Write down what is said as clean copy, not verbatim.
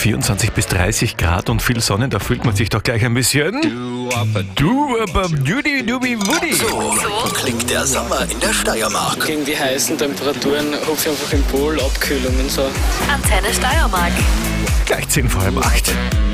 24 bis 30 Grad und viel Sonne, da fühlt man sich doch gleich ein bisschen... Dubi-Wudi. So klingt der Sommer in der Steiermark. Gegen die heißen Temperaturen habe ich einfach im Pool Abkühlung und so. Antenne Steiermark. Gleich 10 vor halb 8.